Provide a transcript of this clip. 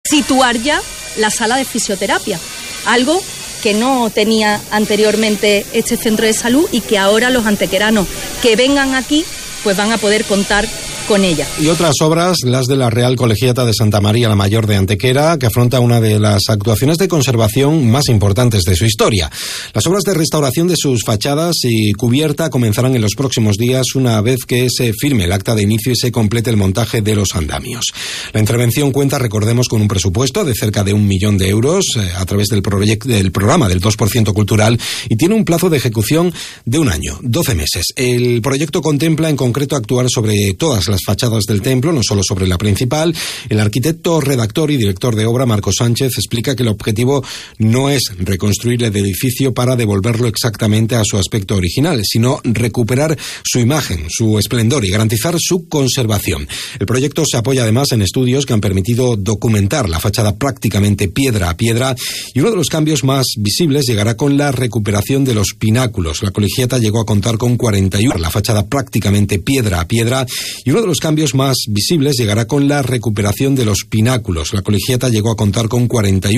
situar ya la sala de fisioterapia, algo que no tenía anteriormente este centro de salud y que ahora los antequeranos que vengan aquí pues van a poder contar con ella. Y otras obras, las de la Real Colegiata de Santa María la Mayor de Antequera, que afronta una de las actuaciones de conservación más importantes de su historia. Las obras de restauración de sus fachadas y cubierta comenzarán en los próximos días, una vez que se firme el acta de inicio y se complete el montaje de los andamios. La intervención cuenta, recordemos, con un presupuesto de cerca de 1 millón de euros a través del programa del 2% cultural y tiene un plazo de ejecución de 1 año, 12 meses. El proyecto contempla en concreto actuar sobre todas las fachadas del templo, no solo sobre la principal. El arquitecto, redactor y director de obra, Marco Sánchez, explica que el objetivo no es reconstruir el edificio para devolverlo exactamente a su aspecto original, sino recuperar su imagen, su esplendor y garantizar su conservación. El proyecto se apoya además en estudios que han permitido documentar la fachada prácticamente piedra a piedra, y uno de los cambios más visibles llegará con la recuperación de los pináculos. La colegiata llegó a contar con 41, la fachada prácticamente piedra a piedra, y uno de los cambios más visibles llegará con la recuperación de los pináculos. La colegiata llegó a contar con 41